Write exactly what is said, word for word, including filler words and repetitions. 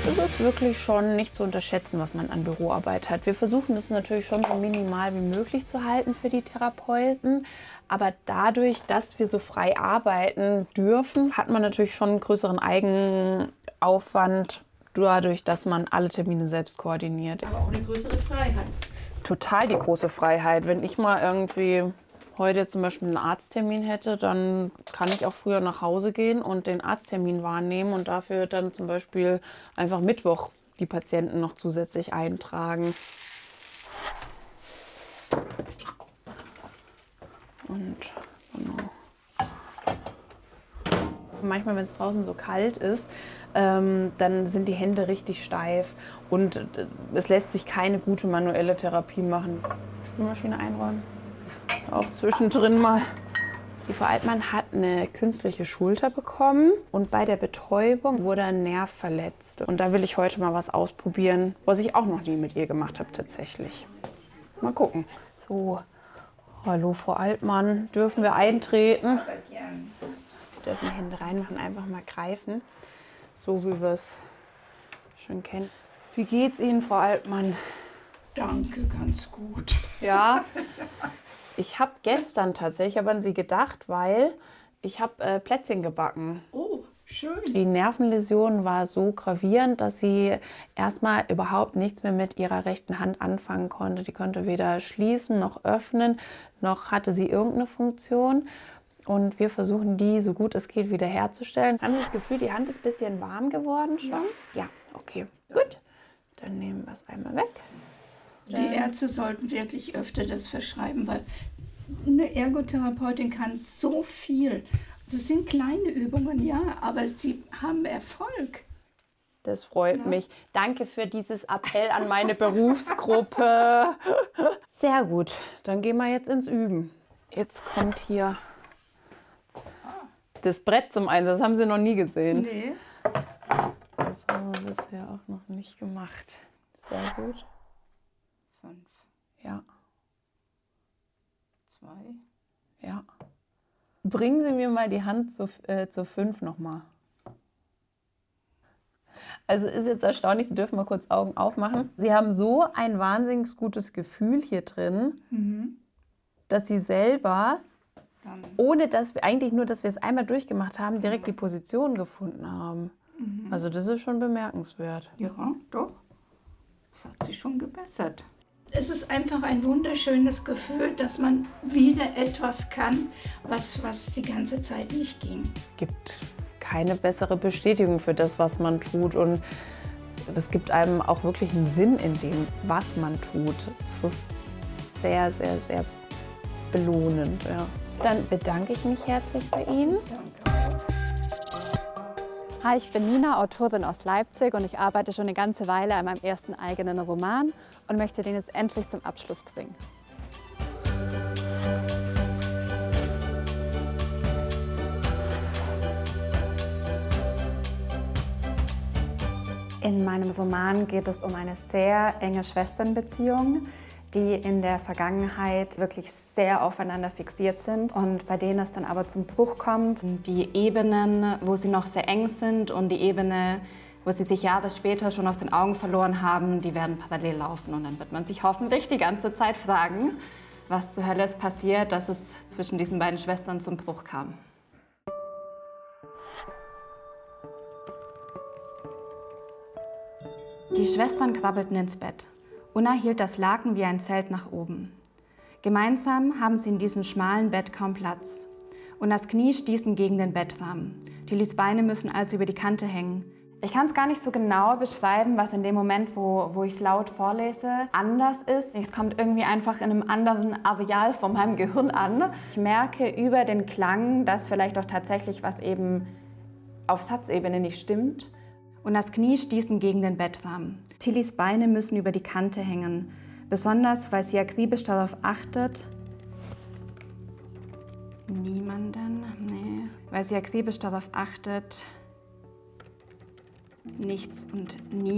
Es ist wirklich schon nicht zu unterschätzen, was man an Büroarbeit hat. Wir versuchen das natürlich schon so minimal wie möglich zu halten für die Therapeuten. Aber dadurch, dass wir so frei arbeiten dürfen, hat man natürlich schon einen größeren Eigenaufwand, dadurch, dass man alle Termine selbst koordiniert. Aber auch eine größere Freiheit. Total die große Freiheit. Wenn ich mal irgendwie heute zum Beispiel einen Arzttermin hätte, dann kann ich auch früher nach Hause gehen und den Arzttermin wahrnehmen und dafür dann zum Beispiel einfach Mittwoch die Patienten noch zusätzlich eintragen. Und genau. Manchmal, wenn es draußen so kalt ist, ähm, dann sind die Hände richtig steif und äh, es lässt sich keine gute manuelle Therapie machen. Spülmaschine einräumen. Auch zwischendrin mal. Die Frau Altmann hat eine künstliche Schulter bekommen und bei der Betäubung wurde ein Nerv verletzt. Und da will ich heute mal was ausprobieren, was ich auch noch nie mit ihr gemacht habe tatsächlich. Mal gucken. So, hallo Frau Altmann, dürfen wir eintreten? Wir dürfen Hände reinmachen, einfach mal greifen, so wie wir es schon kennen. Wie geht's Ihnen, Frau Altmann? Danke, ganz gut. Ja. Ich habe gestern tatsächlich aber an Sie gedacht, weil ich habe äh, Plätzchen gebacken. Oh, schön. Die Nervenläsion war so gravierend, dass sie erstmal überhaupt nichts mehr mit ihrer rechten Hand anfangen konnte. Die konnte weder schließen noch öffnen, noch hatte sie irgendeine Funktion. Und wir versuchen, die so gut es geht wiederherzustellen. Haben Sie das Gefühl, die Hand ist ein bisschen warm geworden schon? Ja, ja, okay. Ja. Gut, dann nehmen wir es einmal weg. Die Ärzte sollten wirklich öfter das verschreiben, weil eine Ergotherapeutin kann so viel. Das sind kleine Übungen, ja, aber sie haben Erfolg. Das freut ja. mich. Danke für dieses Appell an meine Berufsgruppe. Sehr gut, dann gehen wir jetzt ins Üben. Jetzt kommt hier das Brett zum Einsatz. Das haben Sie noch nie gesehen. Nee. Das haben wir bisher auch noch nicht gemacht. Sehr gut. Fünf. Ja. Zwei. Ja. Bringen Sie mir mal die Hand zu, äh, zu fünf nochmal. Also ist jetzt erstaunlich, Sie dürfen mal kurz Augen aufmachen. Sie haben so ein wahnsinnig gutes Gefühl hier drin, mhm. dass Sie selber, Dann. ohne dass wir, eigentlich nur, dass wir es einmal durchgemacht haben, direkt die Position gefunden haben. Mhm. Also das ist schon bemerkenswert. Ja, doch. Das hat sich schon gebessert. Es ist einfach ein wunderschönes Gefühl, dass man wieder etwas kann, was, was die ganze Zeit nicht ging. Es gibt keine bessere Bestätigung für das, was man tut. Und das gibt einem auch wirklich einen Sinn in dem, was man tut. Das ist sehr, sehr, sehr belohnend. Ja. Dann bedanke ich mich herzlich bei Ihnen. Danke. Hi, ich bin Nina, Autorin aus Leipzig und ich arbeite schon eine ganze Weile an meinem ersten eigenen Roman und möchte den jetzt endlich zum Abschluss bringen. In meinem Roman geht es um eine sehr enge Schwesternbeziehung, die in der Vergangenheit wirklich sehr aufeinander fixiert sind und bei denen es dann aber zum Bruch kommt. Die Ebenen, wo sie noch sehr eng sind und die Ebene, wo sie sich Jahre später schon aus den Augen verloren haben, die werden parallel laufen und dann wird man sich hoffentlich die ganze Zeit fragen, was zur Hölle ist passiert, dass es zwischen diesen beiden Schwestern zum Bruch kam. Die Schwestern krabbelten ins Bett. Unna hielt das Laken wie ein Zelt nach oben. Gemeinsam haben sie in diesem schmalen Bett kaum Platz. Unnas Knie stießen gegen den Bettrahmen. Tillys Beine müssen also über die Kante hängen. Ich kann es gar nicht so genau beschreiben, was in dem Moment, wo, wo ich es laut vorlese, anders ist. Es kommt irgendwie einfach in einem anderen Areal von meinem Gehirn an. Ich merke über den Klang, dass vielleicht auch tatsächlich was eben auf Satzebene nicht stimmt. Unnas Knie stießen gegen den Bettrahmen. Tillys Beine müssen über die Kante hängen, besonders weil sie akribisch darauf achtet, niemanden, nee, weil sie akribisch darauf achtet, nichts und nie